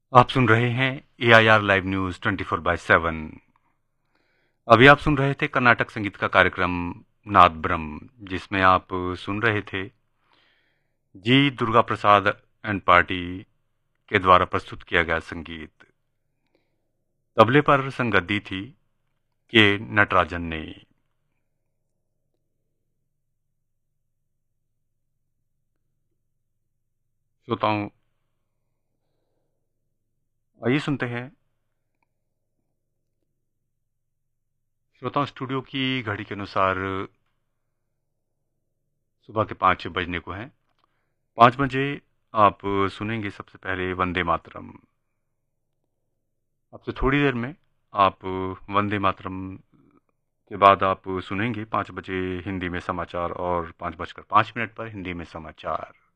आप सुन रहे हैं AIR लाइव न्यूज 24/7। अभी आप सुन रहे थे कर्नाटक संगीत का कार्यक्रम नाद ब्रह्म, जिसमें आप सुन रहे थे जी दुर्गा प्रसाद एंड पार्टी के द्वारा प्रस्तुत किया गया संगीत। तबले पर संगति थी के नटराजन ने। श्रोताओं, आइए सुनते हैं। श्रोताओं, स्टूडियो की घड़ी के अनुसार सुबह के 5 बजने को हैं। 5 बजे आप सुनेंगे सबसे पहले वंदे मातरम। अब से थोड़ी देर में आप वंदे मातरम के बाद आप सुनेंगे 5 बजे हिंदी में समाचार, और 5:05 पर हिंदी में समाचार।